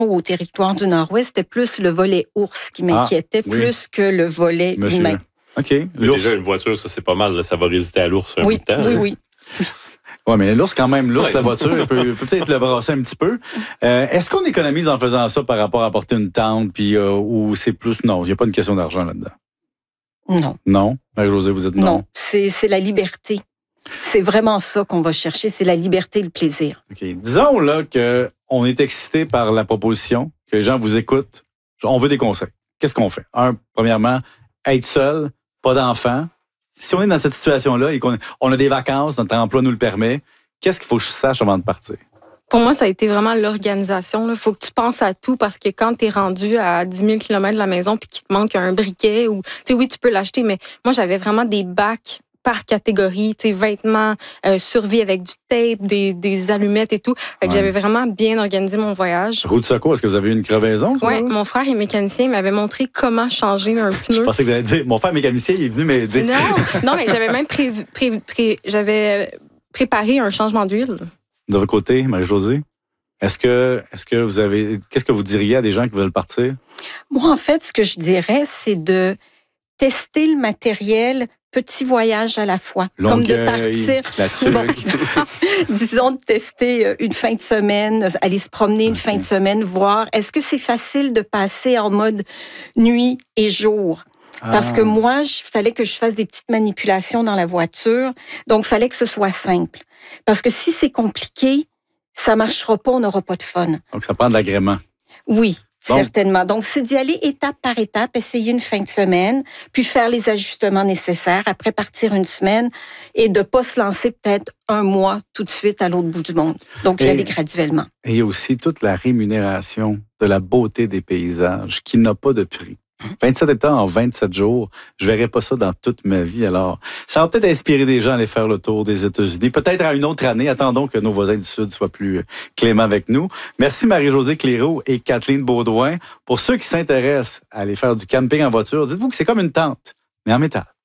au territoire du Nord-Ouest, c'était plus le volet ours qui m'inquiétait plus que le volet humain. OK. Déjà, une voiture, ça, c'est pas mal. Là, ça va résister à l'ours un bout de temps. Oui. Oui, mais l'ours, quand même, la voiture, peut peut-être le brasser un petit peu. Est-ce qu'on économise en faisant ça par rapport à apporter une tente, puis ou c'est plus... Non, il n'y a pas une question d'argent là-dedans. Non. Non? Marie-Josée, vous êtes non? Non, c'est la liberté. C'est vraiment ça qu'on va chercher, c'est la liberté et le plaisir. OK. Disons là qu'on est excité par la proposition, que les gens vous écoutent. On veut des conseils. Qu'est-ce qu'on fait? Premièrement, être seul, pas d'enfant. Si on est dans cette situation-là et qu'on a des vacances, notre emploi nous le permet, qu'est-ce qu'il faut que je sache avant de partir? Pour moi, ça a été vraiment l'organisation. Il faut que tu penses à tout parce que quand tu es rendu à 10 000 km de la maison puis qu'il te manque un briquet, ou oui, tu peux l'acheter, mais moi, j'avais vraiment des bacs par catégorie, vêtements, survie avec du tape, des allumettes et tout. Fait que j'avais vraiment bien organisé mon voyage. Roue de secours, est-ce que vous avez eu une crevaison? Oui, mon frère est mécanicien, il m'avait montré comment changer un pneu. Je pensais que vous alliez dire, mon frère mécanicien, il est venu m'aider. Non, mais j'avais même j'avais préparé un changement d'huile. De votre côté, Marie-Josée, est-ce que vous avez... Qu'est-ce que vous diriez à des gens qui veulent partir? Moi, en fait, ce que je dirais, c'est de tester le matériel petit voyage à la fois. Longueuil, comme de partir, disons de tester une fin de semaine, aller se promener une fin de semaine, voir est-ce que c'est facile de passer en mode nuit et jour. Parce que moi, il fallait que je fasse des petites manipulations dans la voiture, donc il fallait que ce soit simple. Parce que si c'est compliqué, ça marchera pas, on n'aura pas de fun. Donc ça prend de l'agrément. Oui. Certainement. Donc, c'est d'y aller étape par étape, essayer une fin de semaine, puis faire les ajustements nécessaires, après partir une semaine et de pas se lancer peut-être un mois tout de suite à l'autre bout du monde. Donc, y aller graduellement. Et il y a aussi toute la rémunération de la beauté des paysages qui n'a pas de prix. 27 États en 27 jours, je verrai pas ça dans toute ma vie. Alors, ça va peut-être inspirer des gens à aller faire le tour des États-Unis. Peut-être à une autre année. Attendons que nos voisins du Sud soient plus cléments avec nous. Merci Marie-Josée Cléraud et Kathleen Baudouin. Pour ceux qui s'intéressent à aller faire du camping en voiture, dites-vous que c'est comme une tente, mais en métal.